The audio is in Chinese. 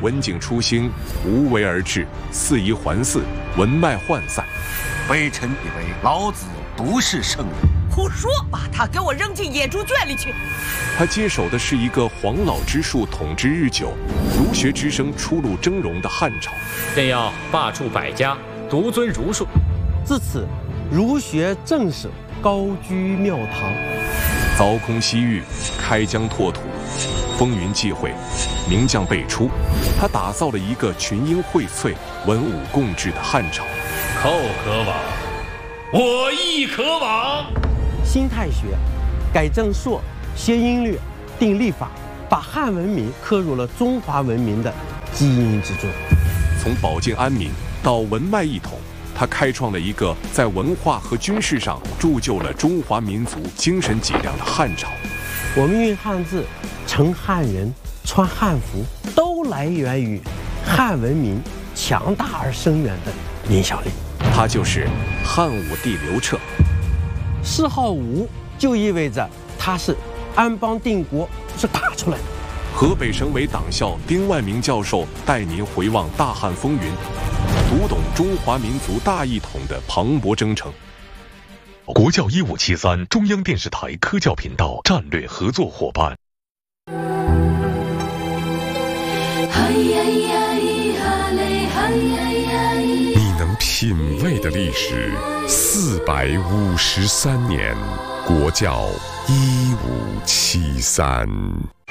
文景初兴，无为而治，四夷环伺，文脉涣散。 微臣以为老子不是圣人。 胡说！把他给我扔进野猪圈里去！ 他接手的是一个黄老之术统治日久、儒学之声出露峥嵘的汉朝， 便要罢黜百家，独尊儒术。 自此，儒学正式高居庙堂。 凿空西域，开疆拓土，风云际会，名将辈出。他打造了一个群英荟萃、文武共治的汉朝。 寇可往，我亦可往。 新太学，改正朔，学音律，定历法，把汉文明刻入了中华文明的基因之中。 从保境安民到文脉一统，他开创了一个在文化和军事上铸就了中华民族精神脊梁的汉朝。 我们运汉字、成汉人、穿汉服，都来源于汉文明强大而深远的影响力。 他就是汉武帝刘彻。 谥号武，就意味着他是安邦定国，是打出来的。 河北省委党校丁万明教授带您回望大汉风云，读懂中华民族大一统的磅礴征程。 国教1573中央电视台科教频道战略合作伙伴。 你能品味的历史453年，国教1573。